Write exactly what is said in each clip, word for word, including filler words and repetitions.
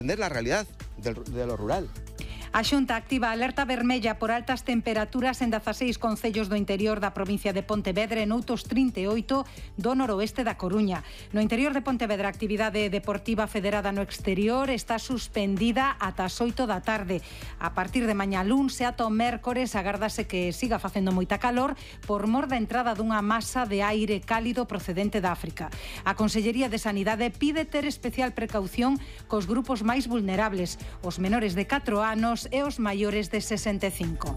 entender la realidad de lo rural. A Xunta activa a alerta vermella por altas temperaturas en dezaseis concellos do interior da provincia de Pontevedra e noutros trinta e oito do noroeste da Coruña. No interior de Pontevedra, a actividade deportiva federada no exterior está suspendida ata as oito da tarde. A partir de mañá luns e ata o mércores agárdase que siga facendo moita calor por mor da entrada dunha masa de aire cálido procedente da África. A Consellería de Sanidade pide ter especial precaución cos grupos máis vulnerables, os menores de catro anos e os maiores de sesenta e cinco.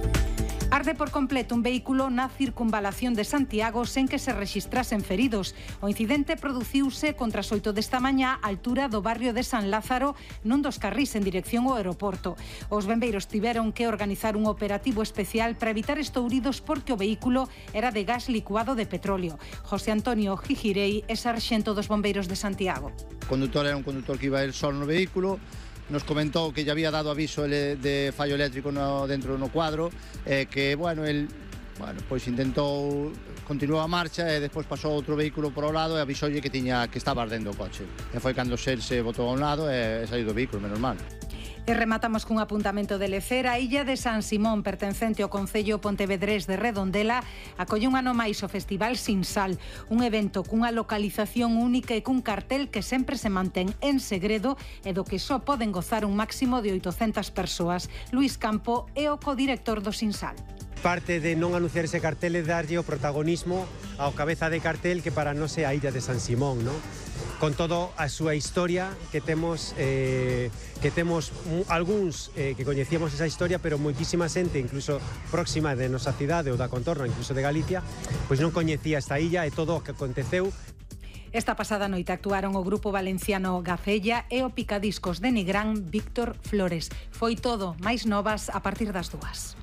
Arde por completo un vehículo na circunvalación de Santiago sen que se rexistrasen feridos. O incidente produciuse contra as oito desta mañá á altura do barrio de San Lázaro nun dos carrís en dirección ao aeroporto. Os bombeiros tiveron que organizar un operativo especial para evitar estouridos porque o vehículo era de gas licuado de petróleo. José Antonio Gijirei é sarxento dos bombeiros de Santiago. O condutor era un condutor que iba el solo no vehículo. Nos comentou que lle había dado aviso de fallo eléctrico no, dentro no cuadro, eh, que, bueno, el bueno, pois intentou, continuou a marcha e despois pasou outro vehículo por ao lado e avisoulle que tiña que estaba ardendo o coche. E foi cando se botou a un lado e saiu do vehículo, menos mal. E rematamos cun apuntamento de lecer. A illa de San Simón, pertencente ao concello pontevedrés de Redondela, acolle un ano máis o Festival Sin Sal, un evento cunha localización única e cun cartel que sempre se mantén en segredo e do que só poden gozar un máximo de oitocentas persoas. Luís Campo é o codirector do Sin Sal. Parte de non anunciar ese cartel é darlle o protagonismo ao cabeza de cartel que para nós é a illa de San Simón, ¿no? Con todo a súa historia que temos eh, que temos algúns eh, que coñecíamos esa historia, pero moitísima xente, incluso próxima de nosa cidade ou da contorna, incluso de Galicia, pois non coñecía esta illa e todo o que aconteceu. Esta pasada noite actuaron o grupo valenciano Gacella e o picadiscos de Nigrán Víctor Flores. Foi todo, máis novas a partir das dúas.